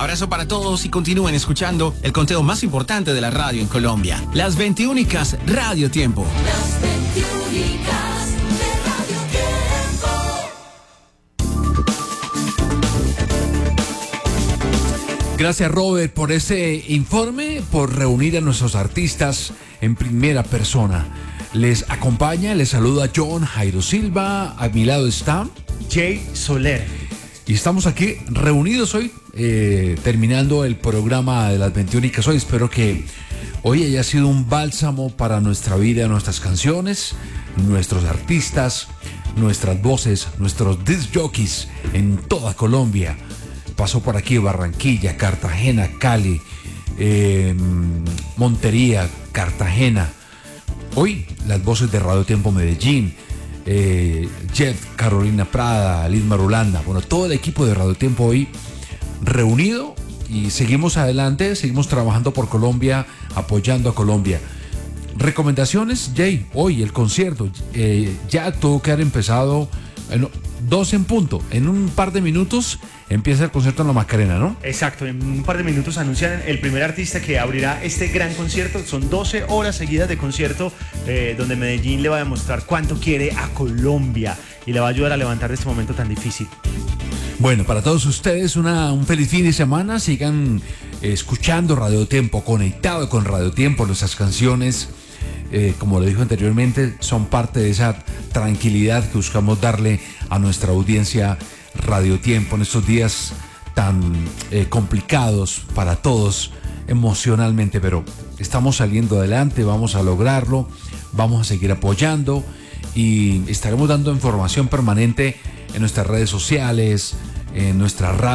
Abrazo para todos y continúen escuchando el conteo más importante de la radio en Colombia. Las 21icas Radio Tiempo. Las 21icas de Radio Tiempo. Gracias, Robert, por ese informe, por reunir a nuestros artistas en primera persona. Les acompaña, les saluda John Jairo Silva. A mi lado está Jay Soler. Y estamos aquí reunidos hoy, terminando el programa de las 21icas hoy. Espero que hoy haya sido un bálsamo para nuestra vida, nuestras canciones, nuestros artistas, nuestras voces, nuestros disc jockeys en toda Colombia. Pasó por aquí Barranquilla, Cartagena, Cali, Montería, Cartagena. Hoy las voces de Radio Tiempo Medellín, Jet, Carolina Prada, Liz Marulanda, bueno, todo el equipo de Radio Tiempo hoy reunido y seguimos adelante, seguimos trabajando por Colombia, apoyando a Colombia. Recomendaciones, Jay, hoy el concierto ya tuvo que haber empezado 2 en punto, en un par de minutos empieza el concierto en la Macarena, ¿no? Exacto, en un par de minutos anuncian el primer artista que abrirá este gran concierto. Son 12 horas seguidas de concierto donde Medellín le va a demostrar cuánto quiere a Colombia y le va a ayudar a levantar de este momento tan difícil. Bueno, para todos ustedes un feliz fin de semana. Sigan escuchando Radio Tiempo, conectado con Radio Tiempo. Nuestras canciones, como lo dijo anteriormente, son parte de esa tranquilidad que buscamos darle a nuestra audiencia Radio Tiempo en estos días tan complicados para todos emocionalmente, pero estamos saliendo adelante, vamos a lograrlo, vamos a seguir apoyando y estaremos dando información permanente en nuestras redes sociales, en nuestra radio.